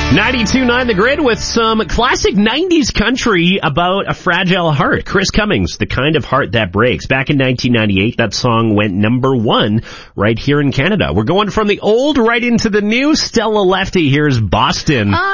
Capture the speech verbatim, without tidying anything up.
ninety-two point nine The Grid with some classic nineties country about a fragile heart. Chris Cummings, The Kind of Heart That Breaks. Back in nineteen ninety-eight, that song went number one right here in Canada. We're going from the old right into the new. Stella Lefty, here's Boston.